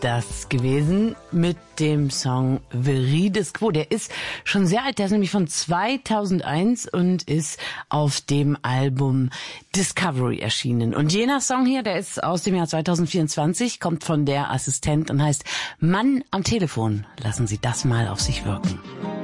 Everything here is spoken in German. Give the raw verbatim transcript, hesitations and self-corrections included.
das gewesen mit dem Song Verides Quo. Der ist schon sehr alt, der ist nämlich von zweitausendeins und ist auf dem Album Discovery erschienen. Und jener Song hier, der ist aus dem Jahr zweitausendvierundzwanzig, kommt von der Assistent und heißt Mann am Telefon. Lassen Sie das mal auf sich wirken.